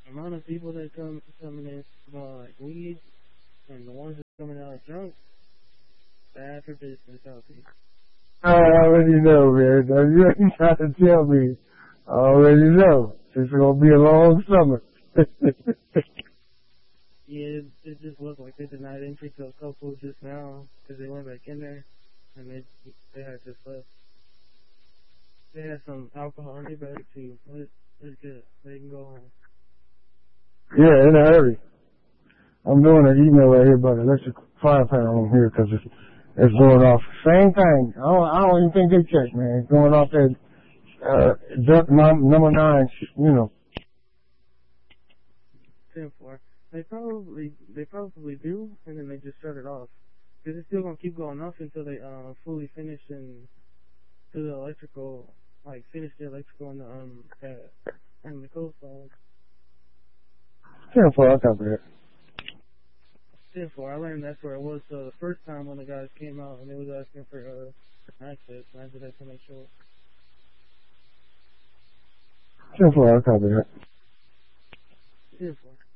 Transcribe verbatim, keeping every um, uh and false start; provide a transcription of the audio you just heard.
amount of people that come coming in smell like weed, and the ones that coming out drunk, bad for business out there. I already know, man. Now you ain't trying to tell me. I already know. It's gonna be a long summer. Yeah, it, it just looked like they denied entry to a couple just now because they went back in there and they they had just left. They had some alcohol in their bag too. It, it's good. They can go home. Yeah, in a hurry. I'm doing an email right here about electric fire panel on here because it's, it's going off. Same thing. I don't, I don't even think they check, man. It's going off that uh, duct num- number nine, you know. ten four. They probably they probably do, and then they just shut it off. Because it's still gonna keep going off until they uh fully finish and do the electrical, like finish the electrical and the um pad and the coastline. ten four, I copy that. ten four. I learned that's where it was uh, the first time when the guys came out and they was asking for uh access, and I did that to make sure. ten four, I copy that. ten four.